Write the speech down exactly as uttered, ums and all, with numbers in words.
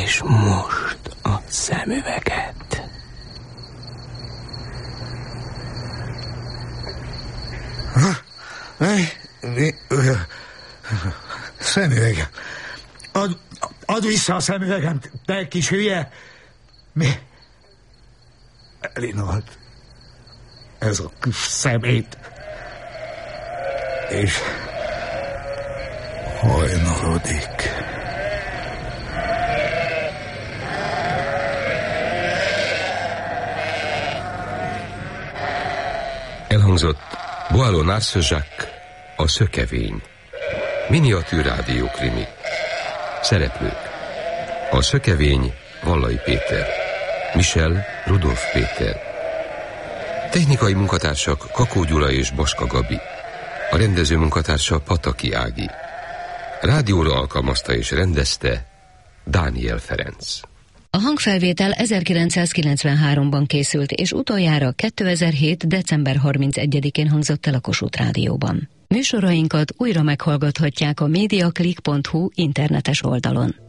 És most a szemüveget. Szemüvegem. Ad, add vissza a szemüvegem, te kis hülye. Mi? Elinold. Ez a kis szemét. És hajnalodik. Elhangzott Boileau Narcejac, a szökevény. Miniatűr rádiókrimi. Szereplők: a szökevény Vallai Péter, Michel Rudolf Péter. Technikai munkatársak Kakó Gyula és Baska Gabi. A rendező munkatársa Pataki Ági. Rádióra alkalmazta és rendezte Dániel Ferenc. A hangfelvétel ezerkilencszázkilencvenháromban készült, és utoljára kétezer-hét. december harmincegyedikén hangzott el a Kossuth Rádióban. Műsorainkat újra meghallgathatják a mediaclick pont hu internetes oldalon.